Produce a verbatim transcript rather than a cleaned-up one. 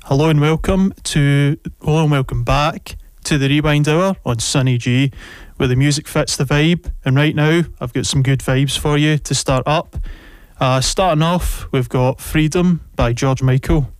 Hello and welcome to, hello and welcome back to the Rewind Hour on Sunny G, where the music fits the vibe. And right now, I've got some good vibes for you to start up. Uh, starting off, we've got Freedom by George Michael.